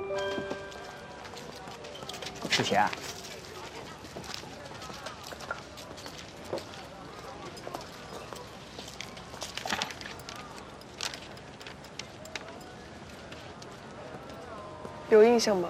吃鞋啊？ 有印象吗？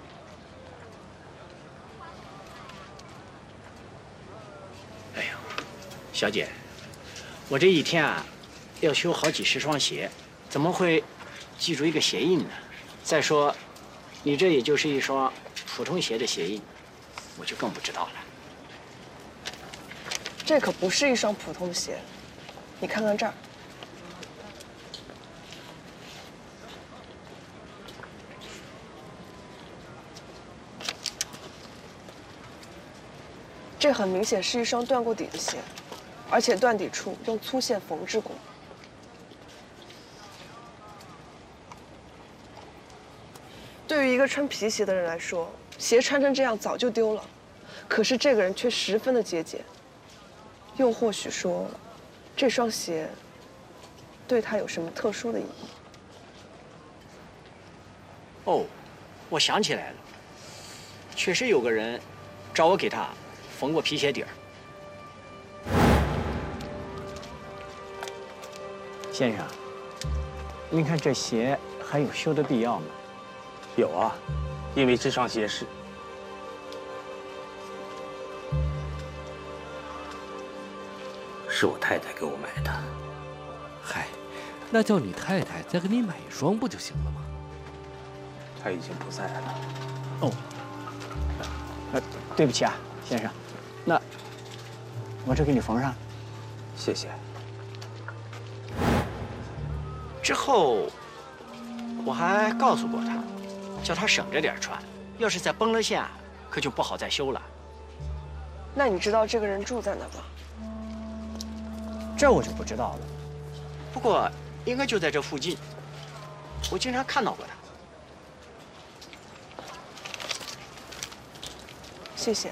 哎呦，小姐，我这一天啊，要修好几十双鞋，怎么会记住一个鞋印呢？再说，你这也就是一双普通鞋的鞋印，我就更不知道了。 这可不是一双普通的鞋，你看看这儿。这很明显是一双断过底的鞋，而且断底处用粗线缝制过。对于一个穿皮鞋的人来说，鞋穿成这样早就丢了，可是这个人却十分的节俭。又或许说，这双鞋对他有什么特殊的意义？ 哦，我想起来了，确实有个人找我给他缝过皮鞋底儿。先生，您看这鞋还有修的必要吗？ 有啊，因为这双鞋是我太太给我买的。 嗨，那叫你太太再给你买一双不就行了吗？ 她已经不在了。 哦，对不起啊，先生，那我这给你缝上。 谢谢。 之后我还告诉过他，叫他省着点穿，要是再崩了线，可就不好再修了。 那你知道这个人住在哪吗？ 这我就不知道了，不过应该就在这附近，我经常看到过他。 谢谢。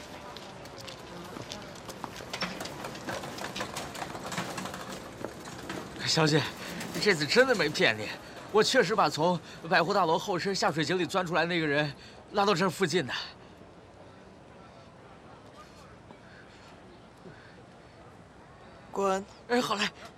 小姐，这次真的没骗你，我确实把从百货大楼后身下水井里钻出来那个人拉到这儿附近的。 滚！ 哎，好嘞。